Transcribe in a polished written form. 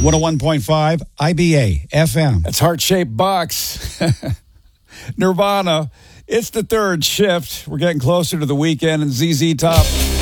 101.5 IBA FM. That's Heart-Shaped Box. Nirvana. It's the third shift. We're getting closer to the weekend, and ZZ Top